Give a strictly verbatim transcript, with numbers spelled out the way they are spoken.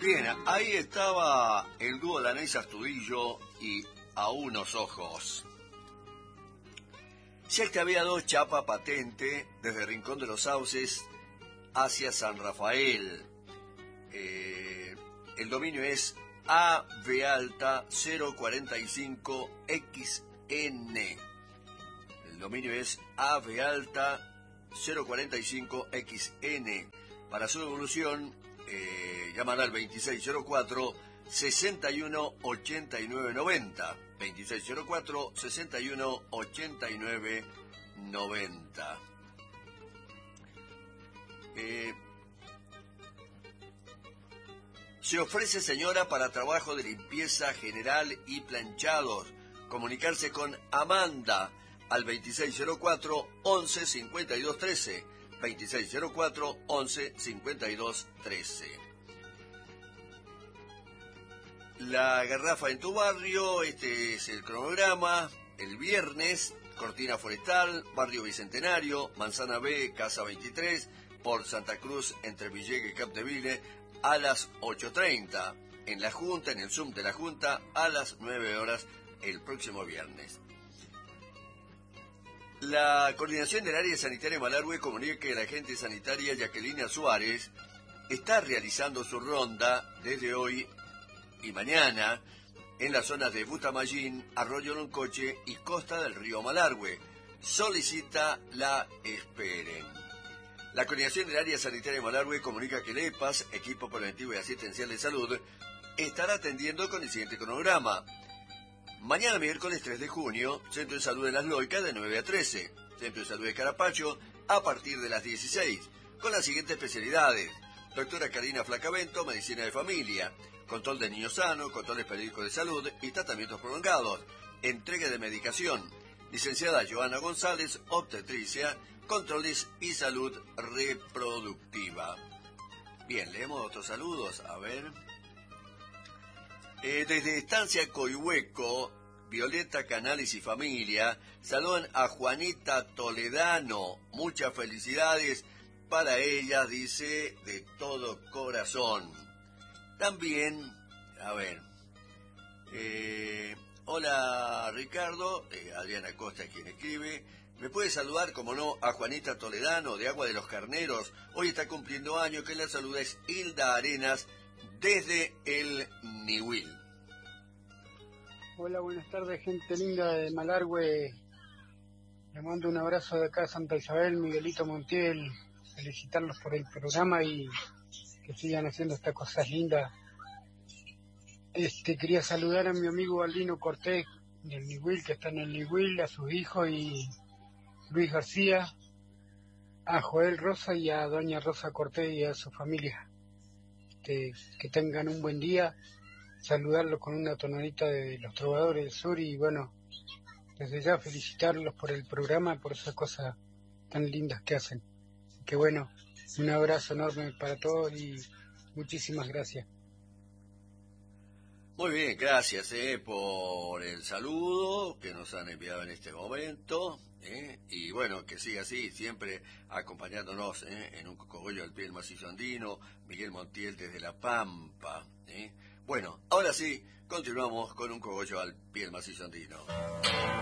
Bien, ahí estaba el dúo Danés Astudillo y A Unos Ojos. Ya que había dos chapa patente desde Rincón de los Sauces hacia San Rafael. Eh, el dominio es A V alta cero cuarenta y cinco X N. El dominio es A V alta cero cuarenta y cinco X N. Para su devolución, eh, llamar al veintiséis cero cuatro, sesenta y uno ochenta y nueve noventa. veintiséis cero cuatro, sesenta y uno ochenta y nueve noventa. Eh, se ofrece, señora, para trabajo de limpieza general y planchados. Comunicarse con Amanda al veintiséis cero cuatro, once cincuenta y dos trece. veintiséis cero cuatro, once cincuenta y dos trece. La garrafa en tu barrio, este es el cronograma. El viernes, Cortina Forestal, Barrio Bicentenario, Manzana B, Casa veintitrés, por Santa Cruz, entre Villegas y Capdeville, a las ocho treinta. En la Junta, en el Zoom de la Junta, a las nueve horas el próximo viernes. La coordinación del área sanitaria de Malargüe comunica que la agente sanitaria Jacqueline Suárez está realizando su ronda desde hoy y mañana en las zonas de Bustamallín, Arroyo Loncoche y Costa del Río Malargüe. Solicita la esperen. La coordinación del área sanitaria de Malargüe comunica que el E P A S, Equipo Preventivo y Asistencial de Salud, estará atendiendo con el siguiente cronograma. Mañana miércoles tres de junio, Centro de Salud de Las Loicas de nueve a trece. Centro de Salud de Carapacho a partir de las dieciséis, con las siguientes especialidades. Doctora Karina Flacavento, Medicina de Familia, control de niños sanos, controles periódicos de salud y tratamientos prolongados, entrega de medicación. Licenciada Joana González, obstetricia, controles y salud reproductiva. Bien, leemos otros saludos, a ver. Eh, desde Estancia Coihueco, Violeta Canales y familia, saludan a Juanita Toledano. Muchas felicidades para ella, dice, de todo corazón. También, a ver, eh, hola Ricardo, eh, Adriana Costa es quien escribe. ¿Me puede saludar, como no, a Juanita Toledano, de Agua de los Carneros? Hoy está cumpliendo años, que la saluda es Hilda Arenas, desde el Niwil. Hola, buenas tardes, gente linda de Malargüe. Le mando un abrazo de acá a Santa Isabel, Miguelito Montiel. Felicitarlos por el programa y que sigan haciendo estas cosas lindas. Este, quería saludar a mi amigo Aldino Cortés del Niwil, que está en el Niwil, a sus hijos y Luis García, a Joel Rosa y a doña Rosa Cortés y a su familia. Este, que tengan un buen día, saludarlos con una tonadita de Los Trovadores del Sur y bueno, desde ya felicitarlos por el programa, por esas cosas tan lindas que hacen. Que bueno, un abrazo enorme para todos y muchísimas gracias. Muy bien, gracias eh, por el saludo que nos han enviado en este momento. Eh, y bueno, que siga así, siempre acompañándonos eh, en un cogollo al pie del macizo andino. Miguel Montiel desde La Pampa. Eh. Bueno, ahora sí, continuamos con un cogollo al pie del macizo andino.